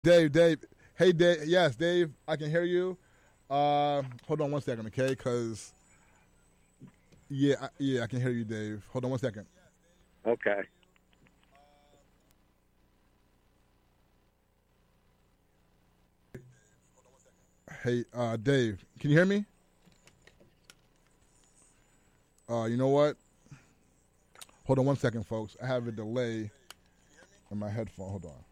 Dave. Hey, Dave. Yes, Dave. I can hear you. Hold on one second, okay? Because I can hear you, Dave. Hold on one second. Okay. Hey, Dave. Can you hear me? You know what? Hold on one second, folks. I have a delay in my headphone. Hold on.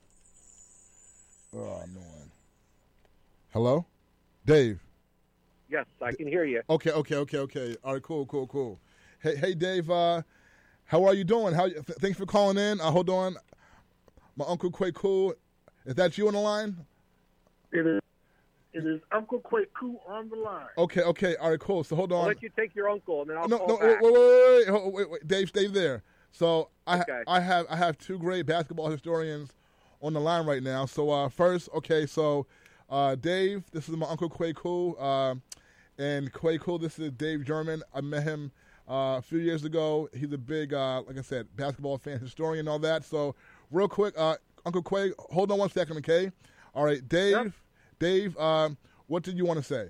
Oh man. Hello, Dave. Yes, I can hear you. Okay. All right, cool. Hey, Dave. How are you doing? Thanks for calling in. Hold on. My Uncle Quay Cool. Is that you on the line? It is. It is Uncle Kwaku on the line. Okay. All right, cool. So hold on. I'll let you take your uncle, and then I'll no, call no, back. wait, Dave, stay there. So Okay. I have two great basketball historians on the line right now. So first, okay, so Dave, this is my Uncle Quay Cool, and Quay Cool, this is Dave German. I met him a few years ago. He's a big, like I said, basketball fan, historian, and all that. So real quick, Uncle Quay, hold on one second, okay? All right, Dave. Yep. Dave, what did you want to say?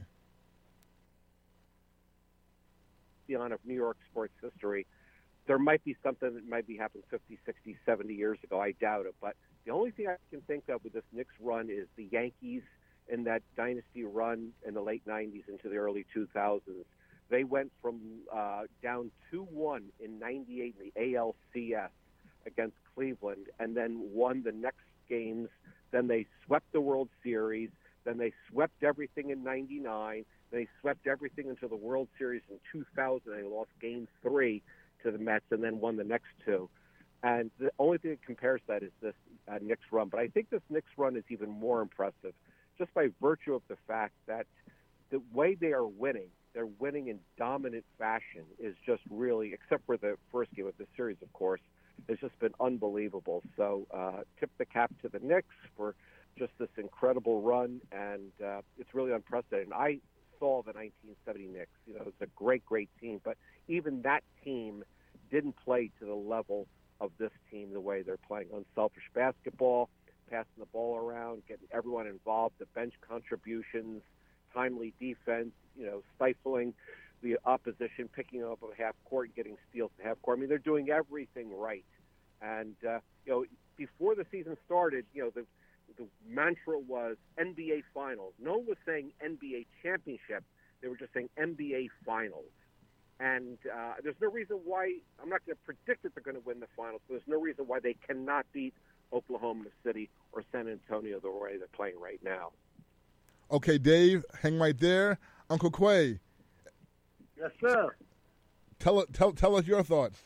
Beyond of New York sports history, there might be something that might be happening 50, 60, 70 years ago. I doubt it. But the only thing I can think of with this Knicks run is the Yankees in that dynasty run in the late 90s into the early 2000s. They went from down 2-1 in 98 in the ALCS against Cleveland and then won the next games. Then they swept the World Series. Then they swept everything in 99. They swept everything into the World Series in 2000. They lost Game 3 to the Mets and then won the next two. And the only thing that compares that is this Knicks run. But I think this Knicks run is even more impressive just by virtue of the fact that the way they are winning, they're winning in dominant fashion is just really, except for the first game of the series, of course, it's just been unbelievable. So tip the cap to the Knicks for just this incredible run, and it's really unprecedented. I saw the 1970 Knicks. You know, it's a great team, but even that team didn't play to the level of this team the way they're playing. Unselfish basketball, passing the ball around, getting everyone involved, the bench contributions, timely defense, you know, stifling the opposition, picking up a half court and getting steals to half court. I mean, they're doing everything right. And, you know, before the season started, you know, the mantra was NBA Finals. No one was saying NBA Championship. They were just saying NBA Finals. And there's no reason why – I'm not going to predict that they're going to win the Finals, but there's no reason why they cannot beat Oklahoma City or San Antonio the way they're playing right now. Okay, Dave, hang right there. Uncle Quay. Yes, sir. Tell us your thoughts.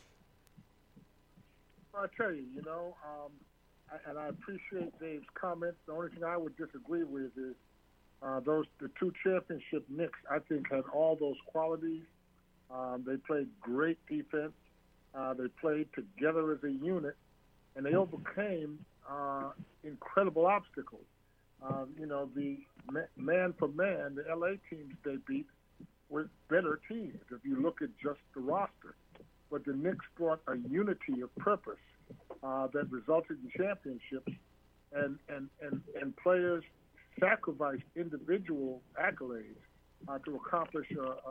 I'll tell you, and I appreciate Dave's comments. The only thing I would disagree with is the two championship Knicks, I think, had all those qualities. They played great defense. They played together as a unit, and they overcame incredible obstacles. The man for man, the LA teams they beat were better teams if you look at just the roster. But the Knicks brought a unity of purpose that resulted in championships, and players sacrificed individual accolades to accomplish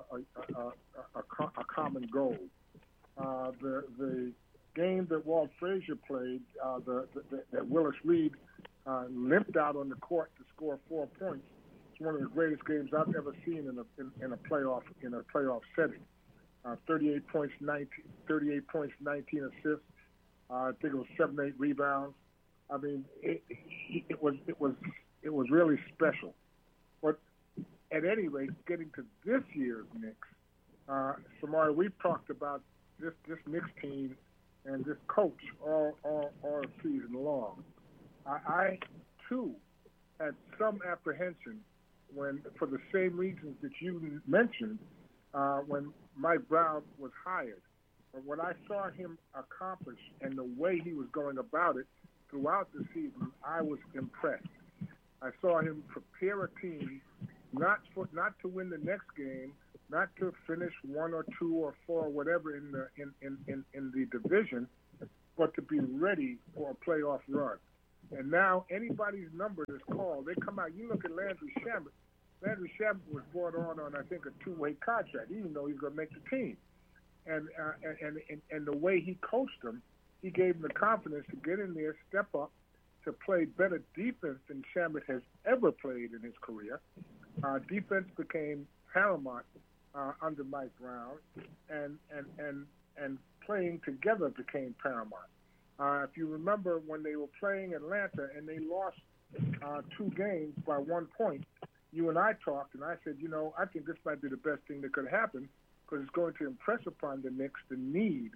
a common goal. The game that Walt Frazier played, that Willis Reed limped out on the court to score 4 points, it's one of the greatest games I've ever seen in a playoff setting. 38 points, 19 assists. I think it was 7-8 rebounds. I mean, it was really special. But at any rate, getting to this year's Knicks, Samari, we've talked about this Knicks team and this coach all season long. I too had some apprehension when, for the same reasons that you mentioned, when Mike Brown was hired. But what I saw him accomplish and the way he was going about it throughout the season, I was impressed. I saw him prepare a team not to win the next game, not to finish 1 or 2 or 4 or whatever in the division, but to be ready for a playoff run. And now anybody's number that's called, they come out. You look at Landry Shamet. Landry Shamet was brought on I think a two-way contract, even though he's going to make the team. And the way he coached them, he gave them the confidence to get in there, step up, to play better defense than Shamet has ever played in his career. Defense became paramount under Mike Brown, and playing together became paramount. If you remember when they were playing Atlanta and they lost 2 games by 1 point, you and I talked, and I said, I think this might be the best thing that could happen because it's going to impress upon the Knicks the need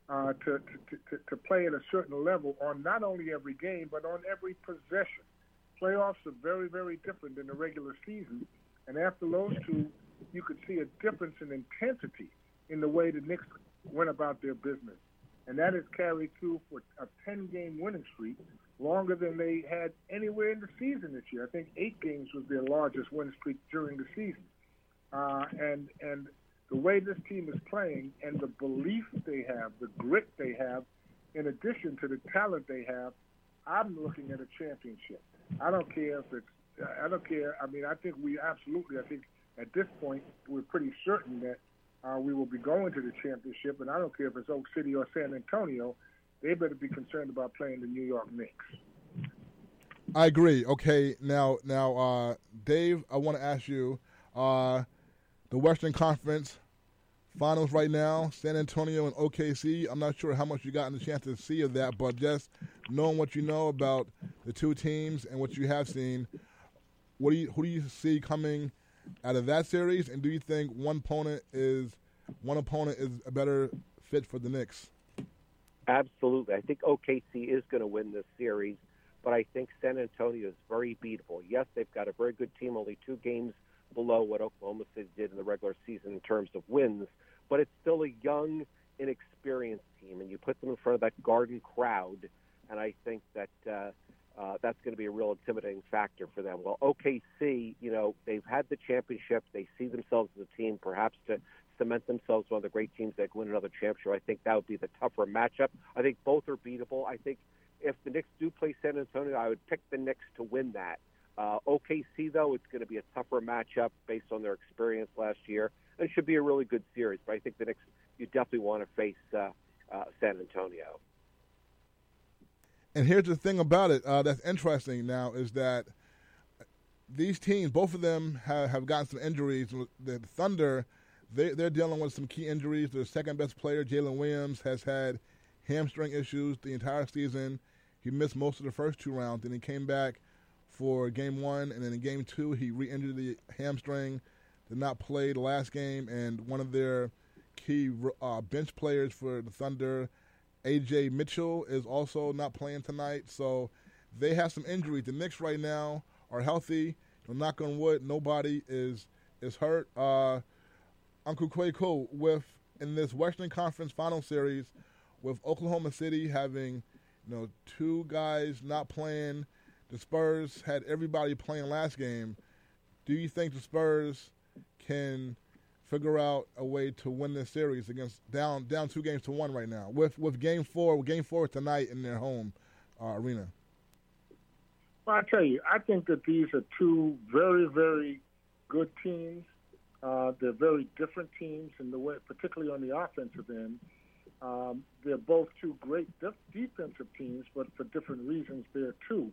to play at a certain level on not only every game but on every possession. Playoffs are very, very different than the regular season, and after those two, you could see a difference in intensity in the way the Knicks went about their business. And that has carried through for a 10-game winning streak, longer than they had anywhere in the season this year. I think 8 games was their largest winning streak during the season. And the way this team is playing and the belief they have, the grit they have, in addition to the talent they have, I'm looking at a championship. I don't care if it's – I don't care. I mean, I think at this point we're pretty certain that we will be going to the championship, and I don't care if it's Oak City or San Antonio. They better be concerned about playing the New York Knicks. I agree. Okay, now, Dave, I want to ask you, the Western Conference Finals right now, San Antonio and OKC. I'm not sure how much you gotten the chance to see of that, but just knowing what you know about the two teams and what you have seen, who do you see coming out of that series? And do you think one opponent is a better fit for the Knicks? Absolutely. I think OKC is going to win this series, but I think San Antonio is very beatable. Yes, they've got a very good team, only 2 games below what Oklahoma City did in the regular season in terms of wins, but it's still a young, inexperienced team, and you put them in front of that Garden crowd, and I think that that's going to be a real intimidating factor for them. Well, OKC, they've had the championship. They see themselves as a team, perhaps to cement themselves one of the great teams that can win another championship. I think that would be the tougher matchup. I think both are beatable. I think if the Knicks do play San Antonio, I would pick the Knicks to win that. OKC, though, it's going to be a tougher matchup based on their experience last year. It should be a really good series, but I think the Knicks, you definitely want to face San Antonio. And here's the thing about it that's interesting now is that these teams, both of them have gotten some injuries. The Thunder, they're dealing with some key injuries. Their second-best player, Jalen Williams, has had hamstring issues the entire season. He missed most of the first 2 rounds, and he came back for Game 1, and then in Game 2 he re-injured the hamstring, did not play the last game, and one of their key bench players for the Thunder, A.J. Mitchell, is also not playing tonight. So they have some injuries. The Knicks right now are healthy. Knock on wood, nobody is hurt. Uncle Kwaku, in this Western Conference Final Series, with Oklahoma City having 2 guys not playing, the Spurs had everybody playing last game. Do you think the Spurs can figure out a way to win this series against down 2-1 right now with Game 4 tonight in their home arena? Well, I tell you, I think that these are 2 very, very good teams. They're very different teams in the way, particularly on the offensive end. They're both 2 great defensive teams, but for different reasons there too.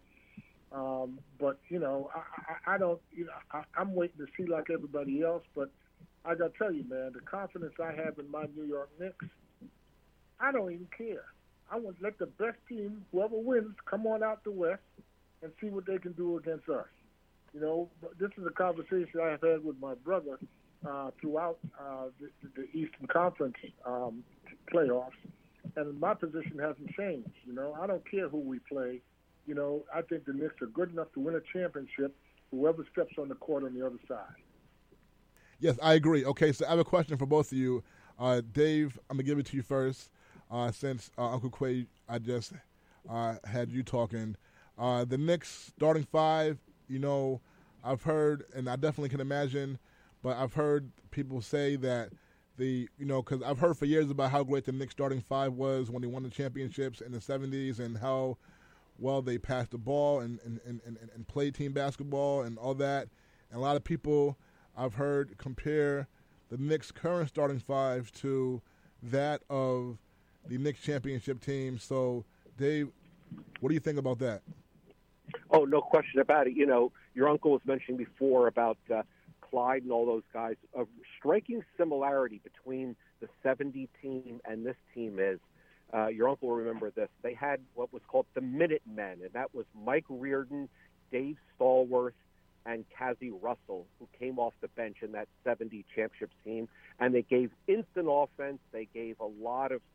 But I don't. I'm waiting to see like everybody else. But I got to tell you, man, the confidence I have in my New York Knicks, I don't even care. I want to let the best team, whoever wins, come on out the West and see what they can do against us. This is a conversation I have had with my brother throughout the Eastern Conference playoffs, and my position hasn't changed. I don't care who we play. I think the Knicks are good enough to win a championship, whoever steps on the court on the other side. Yes, I agree. Okay, so I have a question for both of you. Dave, I'm going to give it to you first since Uncle Quay, I just had you talking. The Knicks starting 5, I've heard, and I definitely can imagine, but I've heard people say that because I've heard for years about how great the Knicks starting 5 was when they won the championships in the 70s and how well they passed the ball and played team basketball and all that. And a lot of people I've heard compare the Knicks' current starting five to that of the Knicks championship team. So, Dave, what do you think about that? Oh, no question about it. You know, your uncle was mentioning before about Clyde and all those guys. A striking similarity between the 70 team and this team is, your uncle will remember this, they had what was called the Minutemen, and that was Mike Reardon, Dave Stallworth, and Cazzie Russell, who came off the bench in that 70 championship team. And they gave instant offense. They gave a lot of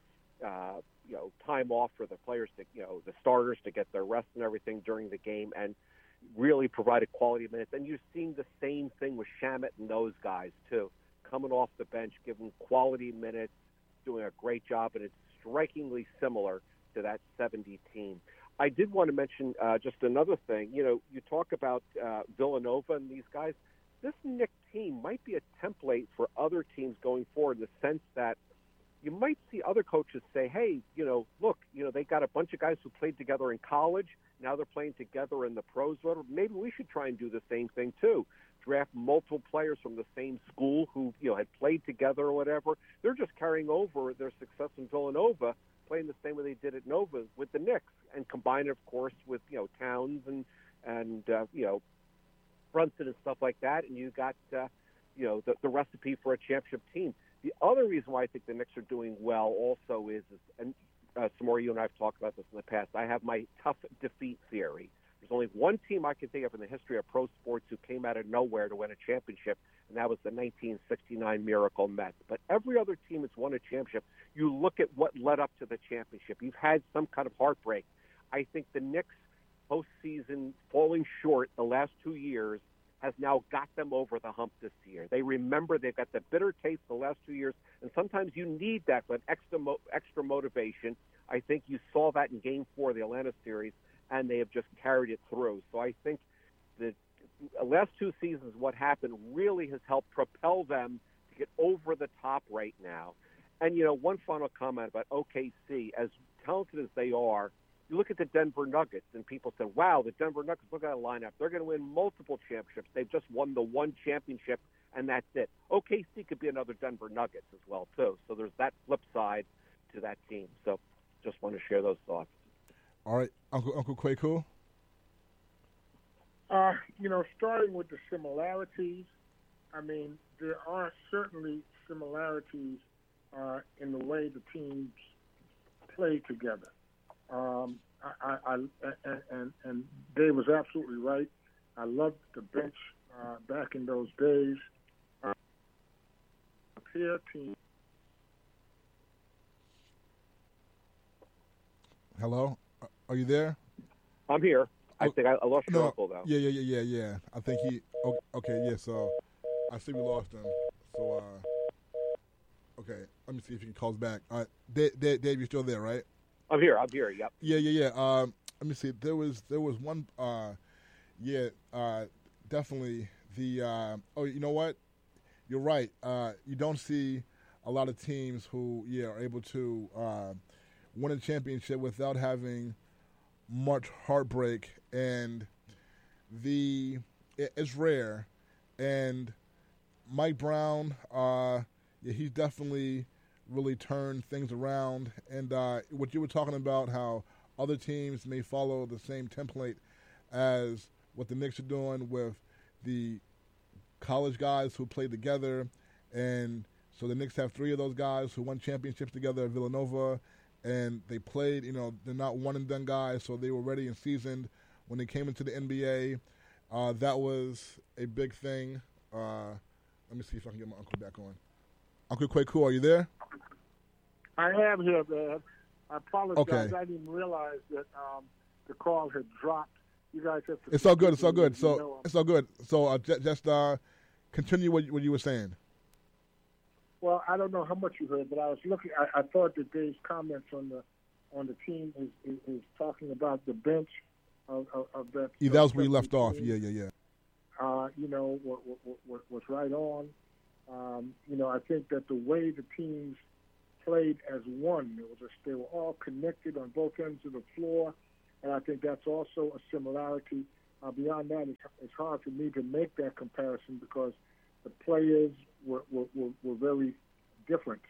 time off for the players to, the starters to get their rest and everything during the game, and really provided quality minutes. And you're seeing the same thing with Shamet and those guys too, coming off the bench, giving quality minutes, doing a great job, and it's strikingly similar to that 70 team. I did want to mention just another thing. You talk about Villanova and these guys. This Knicks team might be a template for other teams going forward, in the sense that you might see other coaches say, hey, look, they got a bunch of guys who played together in college. Now they're playing together in the pros. Maybe we should try and do the same thing too. Draft multiple players from the same school who, had played together or whatever. They're just carrying over their success in Villanova, playing the same way they did at Nova with the Knicks, and combine it, of course, with, Towns and Brunson and stuff like that. And you got, the recipe for a championship team. The other reason why I think the Knicks are doing well also is and Samora, you and I have talked about this in the past, I have my tough defeat theory. There's only one team I can think of in the history of pro sports who came out of nowhere to win a championship, and that was the 1969 Miracle Mets. But every other team that's won a championship, you look at what led up to the championship. You've had some kind of heartbreak. I think the Knicks postseason falling short the last 2 years has now got them over the hump this year. They remember they've got the bitter taste the last 2 years, and sometimes you need that for extra motivation. I think you saw that in Game 4 of the Atlanta series, and they have just carried it through. So I think the last 2 seasons, what happened really has helped propel them to get over the top right now. And, one final comment about OKC, as talented as they are, you look at the Denver Nuggets, and people say, wow, the Denver Nuggets, look at that lineup. They're going to win multiple championships. They've just won the one championship, and that's it. OKC could be another Denver Nuggets as well, too. So there's that flip side to that team. So just want to share those thoughts. All right, Uncle Kwaku? Starting with the similarities, I mean, there are certainly similarities in the way the teams play together. And Dave was absolutely right. I loved the bench back in those days. Pair team. Hello, are you there? I'm here. I think I lost your uncle, though. Yeah. I think he. Okay, yeah. So I see we lost him. So okay. Let me see if he can call us back. All right, Dave, you're still there, right? I'm here. Yep. Yeah. Let me see. There was one. Definitely the. You know what? You're right. You don't see a lot of teams who are able to win a championship without having much heartbreak, and it's rare. And Mike Brown, he's definitely really turned things around. And what you were talking about, how other teams may follow the same template as what the Knicks are doing with the college guys who play together. And so the Knicks have 3 of those guys who won championships together at Villanova, and they played, they're not one-and-done guys, so they were ready and seasoned when they came into the NBA. That was a big thing. Let me see if I can get my uncle back on. Uncle Kwaku, are you there? I am here, man. I apologize. Okay. I didn't realize that the call had dropped. You guys have to. It's all good. It's all good. So it's all good. So just continue what you were saying. Well, I don't know how much you heard, but I was looking. I thought that Dave's comments on the team is talking about the bench of that. Yeah, that was where you left off. Yeah. Was right on. I think that the way the teams played as one, they were all connected on both ends of the floor. and I think that's also a similarity. Beyond that, it's hard for me to make that comparison because the players were very different.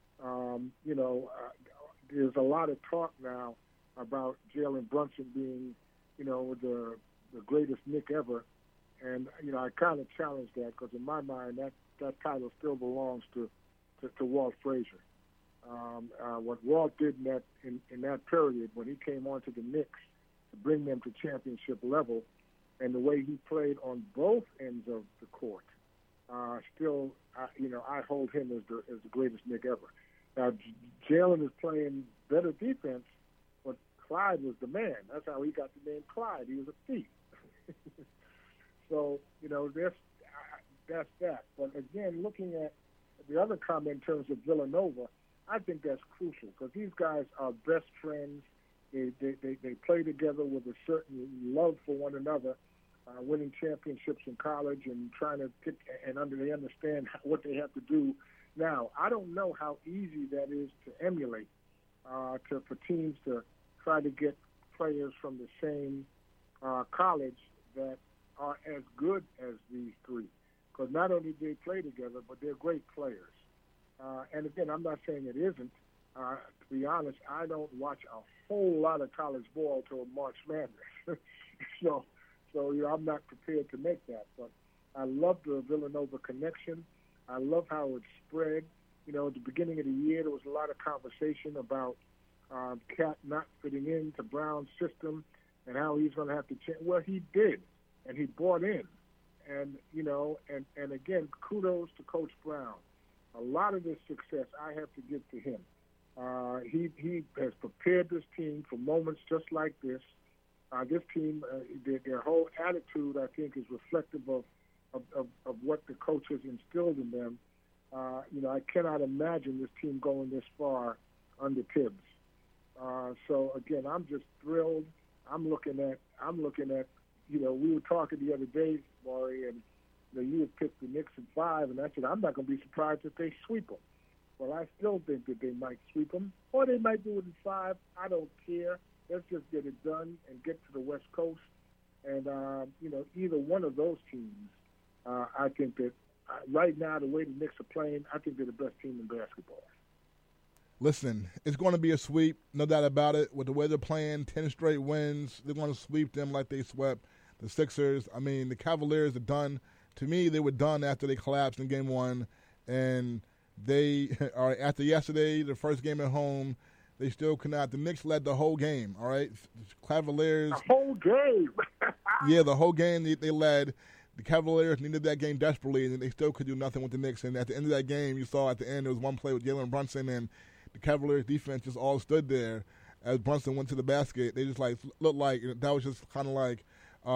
There's a lot of talk now about Jalen Brunson being, the greatest Knick ever, and I kind of challenge that because in my mind that title still belongs to Walt Frazier. What Walt did in that period when he came onto the Knicks to bring them to championship level, and the way he played on both ends of the court, I hold him as the greatest Knick ever. Now, Jalen is playing better defense, but Clyde was the man. That's how he got the name Clyde. He was a thief. So, that's that. But again, looking at the other comment in terms of Villanova, I think that's crucial because these guys are best friends. They play together with a certain love for one another, winning championships in college and trying to get they understand what they have to do. Now, I don't know how easy that is to emulate, for teams to try to get players from the same college that are as good as these three. Because not only do they play together, but they're great players. And again, I'm not saying it isn't. To be honest, I don't watch a whole lot of college ball till March Madness. so I'm not prepared to make that. But I love the Villanova connection. I love how it spread. At the beginning of the year, there was a lot of conversation about Cat not fitting into Brown's system and how he's going to have to change. Well, he did, and he bought in. And, and again, kudos to Coach Brown. A lot of this success I have to give to him. He has prepared this team for moments just like this. This team, their whole attitude, I think, is reflective of what the coach has instilled in them. I cannot imagine this team going this far under Tibbs. So again, I'm just thrilled. I'm looking at. We were talking the other day, Maury, and you had picked the Knicks in 5, and I said I'm not going to be surprised if they sweep them. Well, I still think that they might sweep them, or they might do it in 5. I don't care. Let's just get it done and get to the West Coast. And either one of those teams, I think that right now, the way the Knicks are playing, I think they're the best team in basketball. Listen, it's going to be a sweep, no doubt about it. With the way they're playing, 10 straight wins, they're going to sweep them like they swept the Sixers. I mean, the Cavaliers are done. To me, they were done after they collapsed in Game 1. And they are after yesterday, the first game at home, they still could not. The Knicks led the whole game, all right? The Cavaliers. The whole game. Yeah, the whole game they led. The Cavaliers needed that game desperately, and they still could do nothing with the Knicks. And at the end of that game, you saw at the end there was one play with Jalen Brunson, and the Cavaliers defense just all stood there as Brunson went to the basket. They just looked like that was just kind of like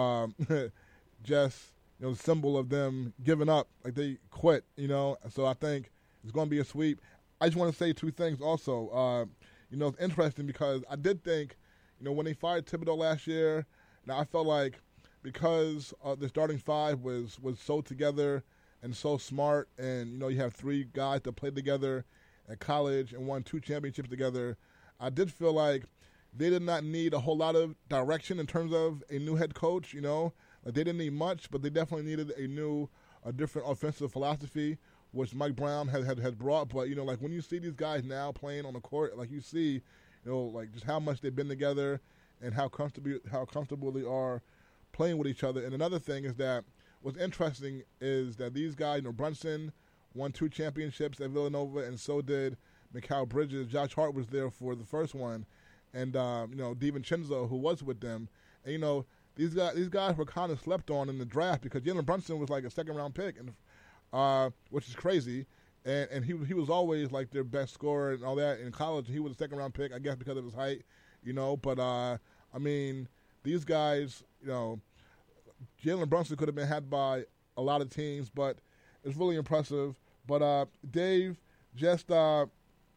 just the symbol of them giving up, like they quit. So I think it's going to be a sweep. I just want to say two things also. It's interesting because I did think, when they fired Thibodeau last year, I felt like because the starting 5 was so together and so smart, and you have 3 guys that played together at college and won 2 championships together, I did feel like they did not need a whole lot of direction in terms of a new head coach. Like they didn't need much, but they definitely needed a different offensive philosophy, which Mike Brown had brought. But like when you see these guys now playing on the court, like you see, like just how much they've been together and how comfortable they are playing with each other. And another thing is that what's interesting is that these guys, Brunson won 2 championships at Villanova, and so did Mikal Bridges. Josh Hart was there for the first one, and DiVincenzo, who was with them. And these guys were kind of slept on in the draft because Jalen Brunson was like a second-round pick, and which is crazy. And he was always like their best scorer and all that in college. He was a second-round pick, I guess, because of his height. But I mean, these guys, Jalen Brunson could have been had by a lot of teams, but it's really impressive. But Dave, just what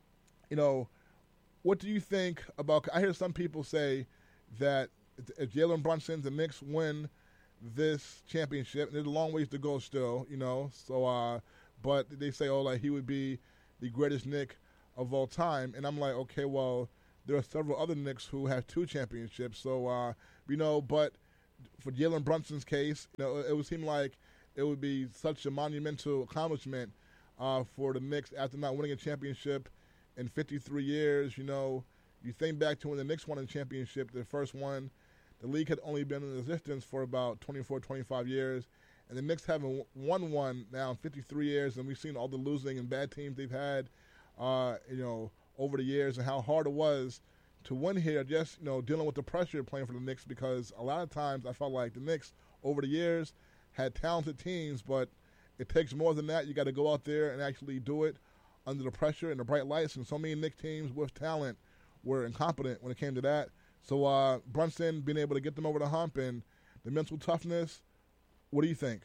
do you think about? I hear some people say that if Jalen Brunson, the Knicks win this championship, there's a long ways to go still, So, but they say, like he would be the greatest Knick of all time, and I'm like, okay, well, there are several other Knicks who have 2 championships. So, but for Jalen Brunson's case, it would seem like it would be such a monumental accomplishment for the Knicks after not winning a championship in 53 years. You think back to when the Knicks won a championship, the first one. The league had only been in existence for about 24, 25 years, and the Knicks haven't won one now in 53 years, and we've seen all the losing and bad teams they've had, over the years, and how hard it was to win here, just, dealing with the pressure of playing for the Knicks, because a lot of times I felt like the Knicks, over the years, had talented teams, but it takes more than that. You got to go out there and actually do it under the pressure and the bright lights, and so many Knicks teams with talent were incompetent when it came to that. So Brunson being able to get them over the hump and the mental toughness, what do you think?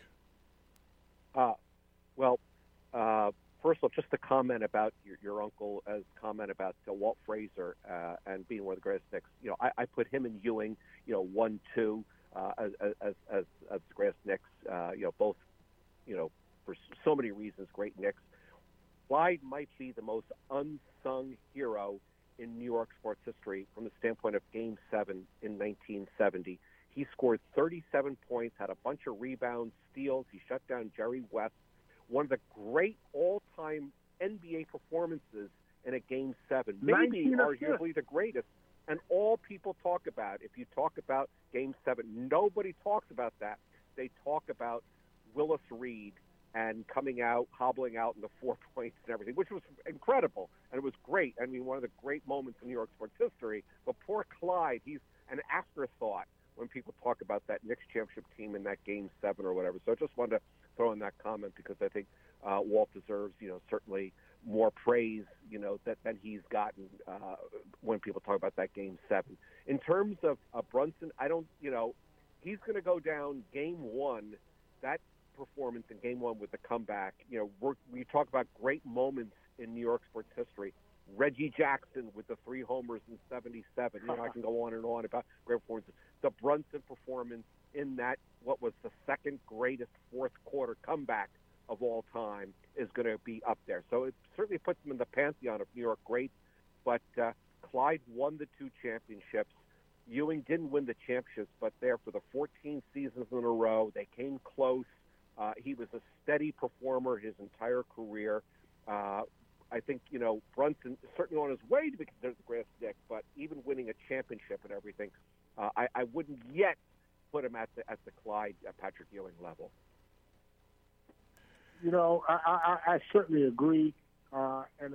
First of all, just a comment about your uncle's comment about Walt Frazier and being one of the greatest Knicks. I put him and Ewing, 1-2 as the greatest Knicks. Both, for so many reasons, great Knicks. Clyde might be the most unsung hero in New York sports history from the standpoint of Game 7 in 1970. He scored 37 points, had a bunch of rebounds, steals. He shut down Jerry West. One of the great all-time NBA performances in a Game 7. Maybe arguably the greatest. And all people talk about, if you talk about Game 7, nobody talks about that. They talk about Willis Reed and hobbling out in the 4 points and everything, which was incredible, and it was great. I mean, one of the great moments in New York sports history. But poor Clyde, he's an afterthought when people talk about that Knicks championship team in that Game 7 or whatever. So I just wanted to throw in that comment because I think Walt deserves, certainly more praise, than he's gotten when people talk about that Game 7. In terms of Brunson, he's going to go down Game 1, that performance in Game 1 with the comeback. We talk about great moments in New York sports history. Reggie Jackson with the 3 homers in '77. I can go on and on about great performances. The Brunson performance in that, what was the second greatest fourth quarter comeback of all time, is going to be up there. So it certainly puts him in the pantheon of New York greats. But Clyde won the 2 championships. Ewing didn't win the championships, but there for the 14 seasons in a row, they came close. He was a steady performer his entire career. I think, Brunson is certainly on his way to be considered the greatest Knick, but even winning a championship and everything, I wouldn't yet put him at the Clyde Patrick Ewing level. I certainly agree, and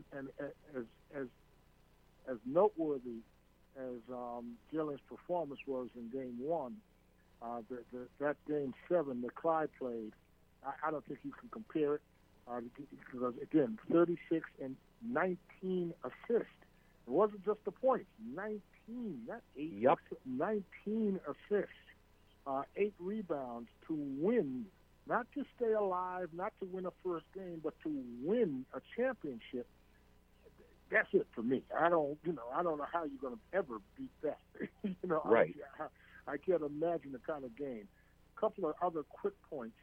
as noteworthy as Jalen's performance was in Game 1, that Game 7 that Clyde played, I don't think you can compare it. Because, again, 36 and 19 assists. It wasn't just the points. 19, not 8. Yep. 19 assists, 8 rebounds to win, not to stay alive, not to win a first game, but to win a championship. That's it for me. I don't know how you're going to ever beat that. Right. I can't imagine the kind of game. A couple of other quick points.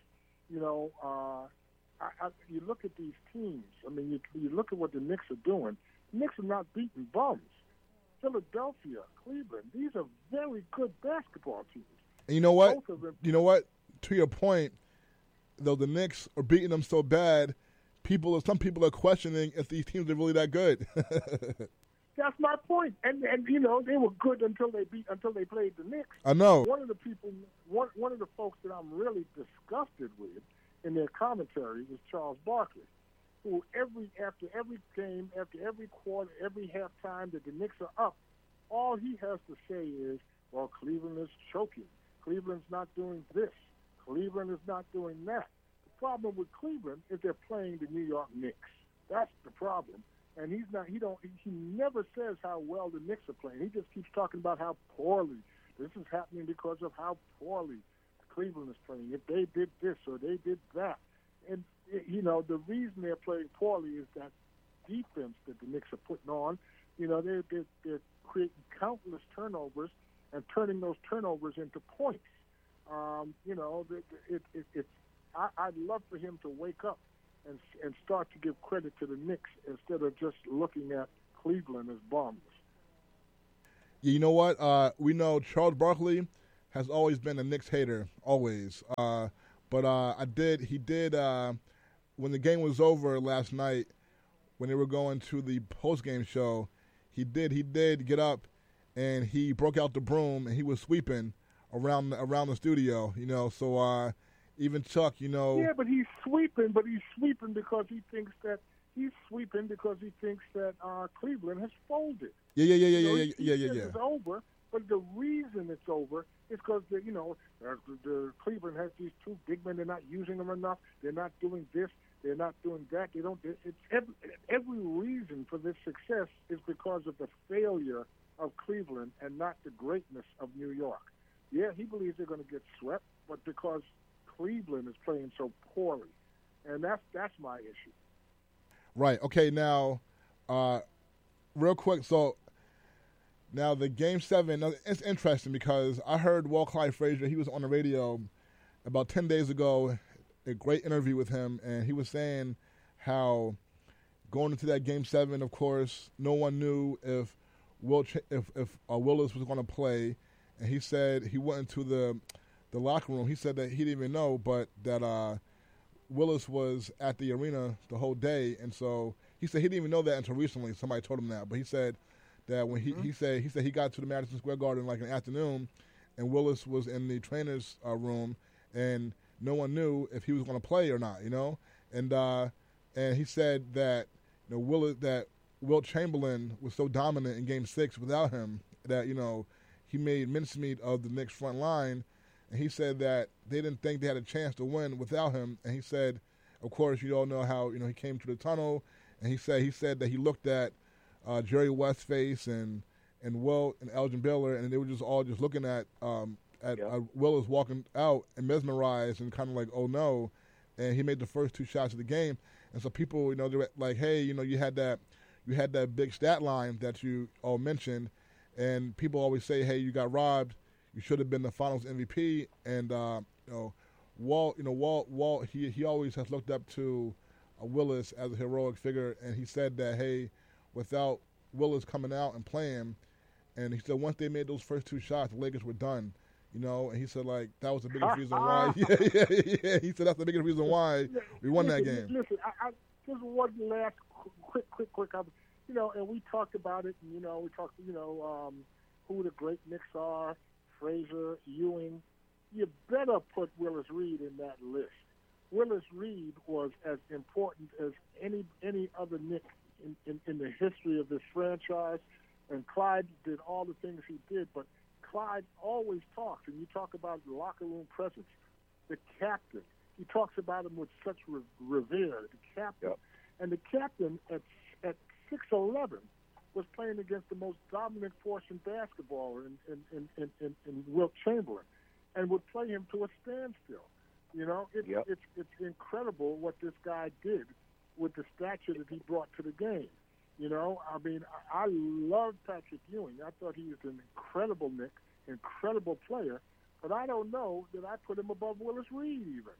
You look at these teams. I mean, you look at what the Knicks are doing. The Knicks are not beating bums. Philadelphia, Cleveland, these are very good basketball teams. And you know what? To your point, though, the Knicks are beating them so bad, some people are questioning if these teams are really that good. That's my point. And they were good until they played the Knicks. I know. One of the folks that I'm really disgusted with in their commentary was Charles Barkley, who after every game, after every quarter, every halftime that the Knicks are up, all he has to say is, well, Cleveland is choking. Cleveland's not doing this. Cleveland is not doing that. The problem with Cleveland is they're playing the New York Knicks. That's the problem. And he never says how well the Knicks are playing. He just keeps talking about how poorly. This is happening because of how poorly Cleveland is playing. If they did this or they did that. And, the reason they're playing poorly is that defense that the Knicks are putting on. They're creating countless turnovers and turning those turnovers into points. I'd love for him to wake up and start to give credit to the Knicks instead of just looking at Cleveland as bums. You know what? We know Charles Barkley has always been a Knicks hater, always. But he did, when the game was over last night, when they were going to the post-game show, he did get up and he broke out the broom and he was sweeping around the studio, so even Chuck, Yeah, but he's sweeping because he thinks that Cleveland has folded. Yeah. It's over, but the reason it's over is because the Cleveland has these two big men. They're not using them enough. They're not doing this. They're not doing that. They don't. It's every reason for this success is because of the failure of Cleveland and not the greatness of New York. Yeah, he believes they're going to get swept, but because Cleveland is playing so poorly, and that's my issue. Right. Okay. Now, real quick. So now the Game 7. It's interesting because I heard Walt Clyde Frazier. He was on the radio about 10 days ago. A great interview with him, and he was saying how going into that Game 7, of course, no one knew if Willis was going to play, and he said he went into the locker room. He said that he didn't even know, but that Willis was at the arena the whole day, and so he said he didn't even know that until recently. Somebody told him that, but he said that when he said he got to the Madison Square Garden like in the afternoon, and Willis was in the trainer's room, and no one knew if he was going to play or not, and he said that Wilt Chamberlain was so dominant in Game 6 without him that he made mincemeat of the Knicks front line, and he said that they didn't think they had a chance to win without him. And he said, of course, you all know how he came to the tunnel, and he said that he looked at Jerry West's face and Wilt and Elgin Baylor, and they were just all looking at Willis walking out and mesmerized and kind of like, oh no, and he made the first two shots of the game, and so people, they were like, hey, you had that big stat line that you all mentioned, and people always say, hey, you got robbed, you should have been the Finals MVP, and Walt, he always has looked up to Willis as a heroic figure, and he said that, hey, without Willis coming out and playing, and he said once they made those first two shots, the Lakers were done. And he said, like, that was the biggest reason why. Yeah. He said that's the biggest reason why we won that game. Listen, I just one last quick. And we talked about it. And, we talked, who the great Knicks are, Frazier, Ewing. You better put Willis Reed in that list. Willis Reed was as important as any other Knick in the history of this franchise. And Clyde did all the things he did, but Clyde always talks, and you talk about the locker room presence, the captain. He talks about him with such revere, the captain. Yep. And the captain at 6'11" was playing against the most dominant force in basketball in Wilt Chamberlain, and would play him to a standstill. It's incredible what this guy did with the stature that he brought to the game. I love Patrick Ewing. I thought he was an incredible Knick, incredible player, but I don't know that I put him above Willis Reed even.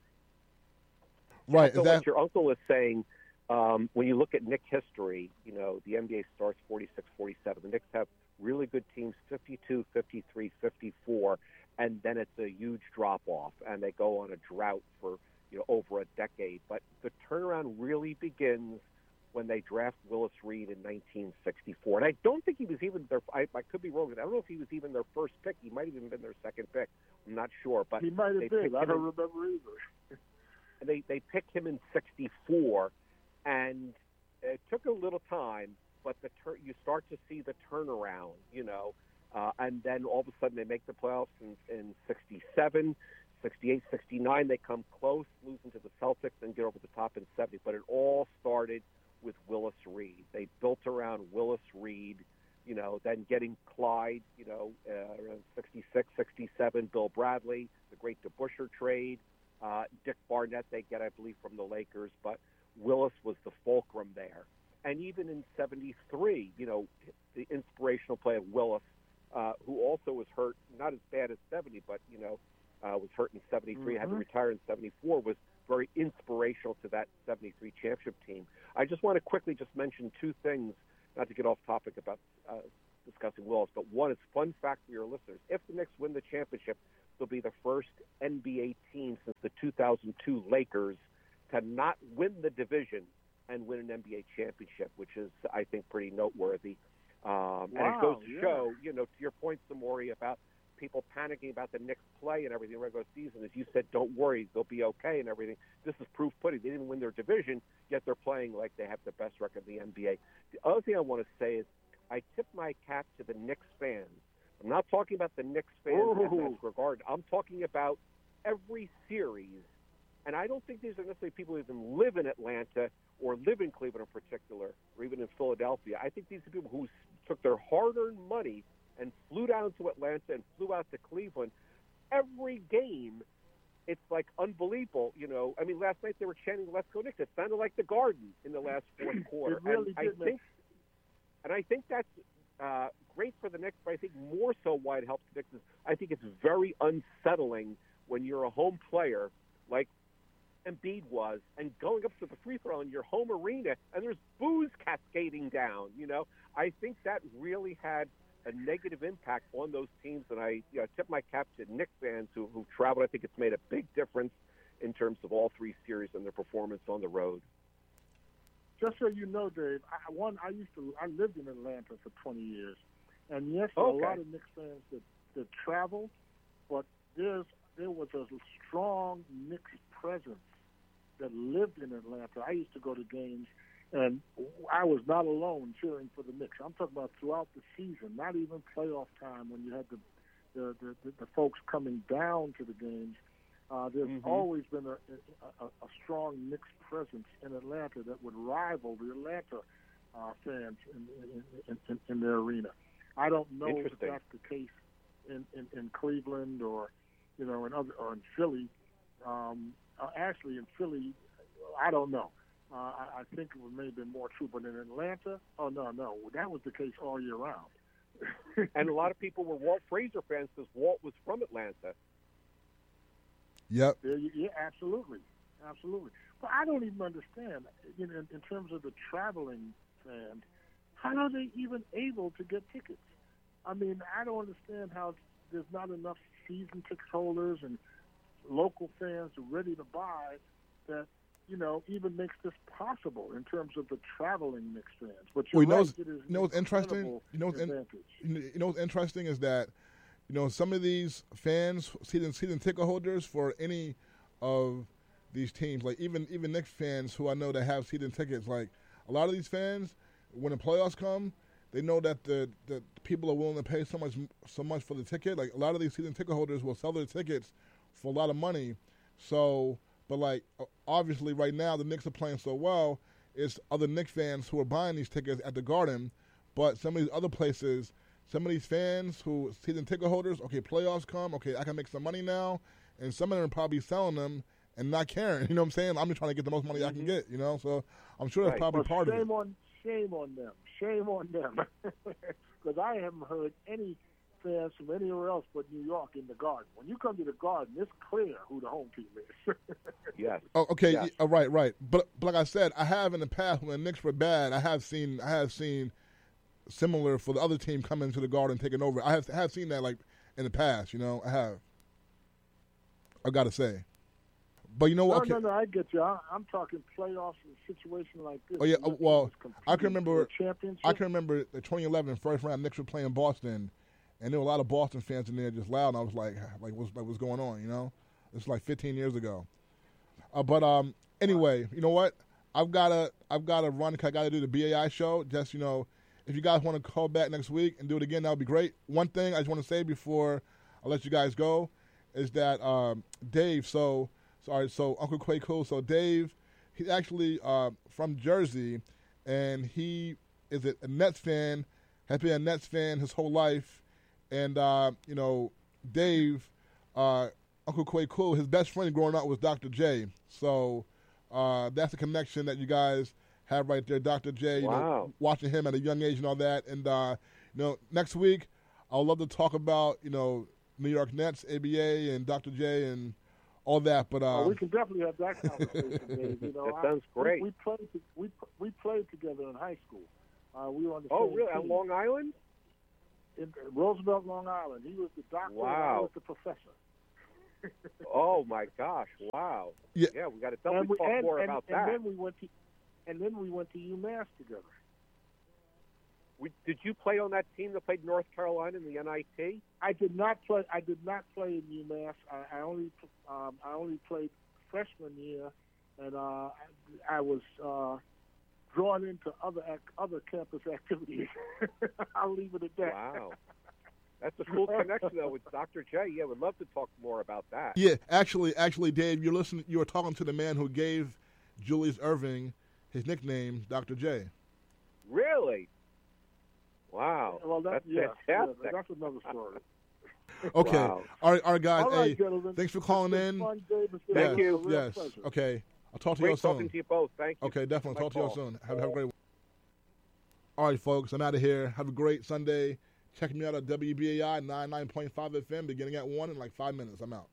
Right. So what your uncle is saying, when you look at Knick history, the NBA starts 46, 47. The Knicks have really good teams, 52, 53, 54, and then it's a huge drop-off, and they go on a drought for over a decade. But the turnaround really begins when they draft Willis Reed in 1964. And I don't think he was even I could be wrong. I don't know if he was even their first pick. He might have even been their second pick. I'm not sure. But he might have been. I don't remember either. They picked him in 64, and it took a little time, but you start to see the turnaround, and then all of a sudden they make the playoffs in 67, 68, 69. They come close, losing to the Celtics, and get over the top in 70. But it all started with Willis Reed. They built around Willis Reed, then getting Clyde, around 66, 67, Bill Bradley, the great DeBusschere trade, Dick Barnett they get, I believe, from the Lakers, but Willis was the fulcrum there. And even in 73, the inspirational play of Willis, who also was hurt, not as bad as 70, but, was hurt in 73, had to retire in 74, was very inspirational to that 73 championship team. I just want to quickly just mention two things, not to get off topic about discussing Willis, but one, it's a fun fact for your listeners. If the Knicks win the championship, they'll be the first NBA team since the 2002 Lakers to not win the division and win an NBA championship, which is, I think, pretty noteworthy. And it goes to show, to your point, Samori, about people panicking about the Knicks play and everything regular season. As you said, don't worry, they'll be okay and everything. This is proof pudding. They didn't win their division, yet they're playing like they have the best record in the NBA. The other thing I want to say is I tip my cap to the Knicks fans. I'm not talking about the Knicks fans in that regard. I'm talking about every series. And I don't think these are necessarily people who even live in Atlanta or live in Cleveland in particular, or even in Philadelphia. I think these are people who took their hard-earned money and flew down to Atlanta and flew out to Cleveland. Every game, it's like unbelievable. I mean, last night they were chanting "Let's go Knicks." It sounded like the Garden in the last fourth quarter. It really did. I think that's great for the Knicks, but I think more so why it helps the Knicks is I think it's very unsettling when you're a home player like Embiid was, and going up to the free throw in your home arena, and there's booze cascading down. I think that really had a negative impact on those teams, and I tip my cap to Knicks fans who traveled. I think it's made a big difference in terms of all three series and their performance on the road. Just so you know, Dave, I lived in Atlanta for 20 years, and yes, there are a lot of Knicks fans that travel, but there was a strong Knicks presence that lived in Atlanta. I used to go to games, and I was not alone cheering for the Knicks. I'm talking about throughout the season, not even playoff time when you had the folks coming down to the games. There's always been a strong Knicks presence in Atlanta that would rival the Atlanta fans in their arena. I don't know if that's the case in Cleveland or in Philly. Actually, in Philly, I don't know. I think it may have been more true, but in Atlanta, no, that was the case all year round. And a lot of people were Walt Frazier fans because Walt was from Atlanta. Yep. Yeah, absolutely. But I don't even understand, in terms of the traveling fan, how are they even able to get tickets? I mean, I don't understand how there's not enough season ticket holders and local fans are ready to buy that, even makes this possible in terms of the traveling Knicks fans. But what's interesting? What's interesting is that, some of these fans, season ticket holders for any of these teams, like even Knicks fans who I know that have season tickets, like a lot of these fans, when the playoffs come, they know that the people are willing to pay so much for the ticket. Like a lot of these season ticket holders will sell their tickets for a lot of money. So, but like obviously right now the Knicks are playing so well, it's other Knicks fans who are buying these tickets at the Garden. But some of these other places, some of these fans who season ticket holders, okay, playoffs come, okay, I can make some money now, and some of them are probably selling them and not caring. You know what I'm saying? I'm just trying to get the most money I can get. So I'm sure that's probably part of it. Shame on them, because I haven't heard any fans from anywhere else but New York in the Garden. When you come to the Garden, it's clear who the home team is. Yes. Oh, okay. Yes. Yeah, right. But like I said, I have in the past when the Knicks were bad, I have seen similar for the other team coming to the Garden taking over. I have seen that like in the past. I have. I got to say. But you know what? No, I get you. I'm talking playoffs in a situation like this. Oh yeah, well, I can remember the 2011 first round Knicks were playing Boston, and there were a lot of Boston fans in there just loud. And I was like, what's going on? It's like 15 years ago. But anyway, you know what? I've got to run because I got to do the BAI show. Just if you guys want to call back next week and do it again, that would be great. One thing I just want to say before I let you guys go is that Dave. So Uncle Quay Cool. So Dave, he's actually from Jersey, and he is a Nets fan, has been a Nets fan his whole life. And, Dave, Uncle Quay Cool, his best friend growing up was Dr. J. So that's a connection that you guys have right there. Dr. J, watching him at a young age and all that. And, next week, I would love to talk about, New York Nets, ABA, and Dr. J, and all that, but we can definitely have that conversation, Dave. That sounds great. We played together in high school. We were on the same team. Really? On Long Island? in Roosevelt, Long Island. He was the doctor. Wow. And I was the professor. Oh my gosh! Wow. Yeah. We got to definitely talk more about that. And then we went to UMass together. Did you play on that team that played North Carolina in the NIT? I did not play in UMass. I only played freshman year, and I was drawn into other campus activities. I'll leave it at that. Wow. That's a cool connection, though, with Dr. J. Yeah, would love to talk more about that. Yeah, actually, Dave, you were talking to the man who gave Julius Erving his nickname, Dr. J. Really? Wow. Well, that's fantastic. Yeah, that's another story. Okay. Wow. All right, guys. All right, hey, gentlemen. thanks for calling in. Fun, Dave. Thank you. Yes. Pleasure. Okay. I'll talk to Great you soon. talking to you both. Thank you. Okay, definitely. My Talk to you call. soon. Have a great one. All right, folks. I'm out of here. Have a great Sunday. Check me out at WBAI 99.5 FM beginning at 1 in like 5 minutes. I'm out.